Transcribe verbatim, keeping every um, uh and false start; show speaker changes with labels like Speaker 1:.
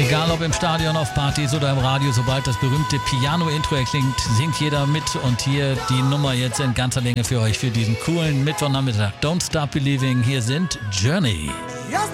Speaker 1: Egal ob im Stadion, auf Partys oder im Radio, sobald das berühmte Piano-Intro erklingt, singt jeder mit. Und hier die Nummer jetzt in ganzer Länge für euch für diesen coolen Mittwochnachmittag. Don't Stop Believing. Hier sind Journey.